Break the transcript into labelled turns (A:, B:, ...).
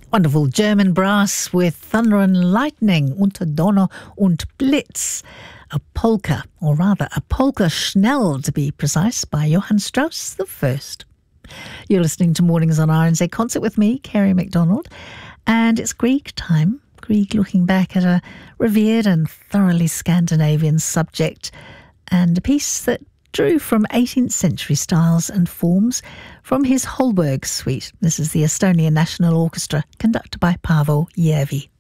A: Wonderful German brass with Thunder and Lightning, Unter Donner und Blitz. A polka, or rather a polka schnell to be precise, by Johann Strauss I. You're listening to Mornings on RNZ Concert with me, Kerry MacDonald, and it's Grieg time. Grieg looking back at a revered and thoroughly Scandinavian subject, and a piece that drew from 18th century styles and forms from his Holberg suite. This is the Estonian National Orchestra, conducted by Paavo Järvi.